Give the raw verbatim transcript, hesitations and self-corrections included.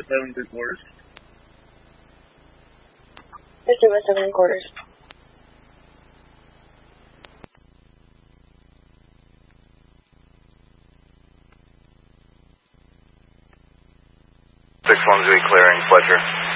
seven three quarters. Fifty West seven three quarters. Six one Z clearing Fletcher.